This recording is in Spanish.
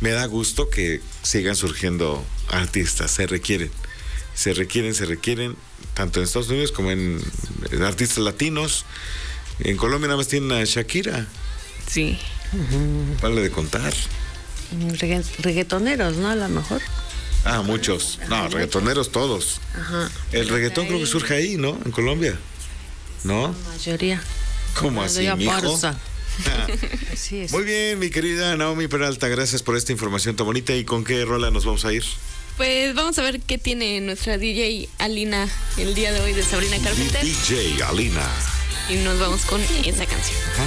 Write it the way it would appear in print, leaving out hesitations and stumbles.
me da gusto que sigan surgiendo artistas, se requieren, tanto en Estados Unidos como en artistas latinos. En Colombia nada más tienen a Shakira. Sí. Vale de contar. Reggaetoneros, ¿no? A lo mejor. Muchos. No, reggaetoneros todos. Ajá. El reggaetón creo que surge ahí, ¿no? En Colombia. ¿No? La mayoría. ¿Cómo así, mijo? Así es. Muy bien, mi querida Naomi Peralta, gracias por esta información tan bonita. ¿Y con qué rola nos vamos a ir? Pues vamos a ver qué tiene nuestra DJ Alina el día de hoy de Sabrina Carpenter. DJ Alina. Y nos vamos con esa canción.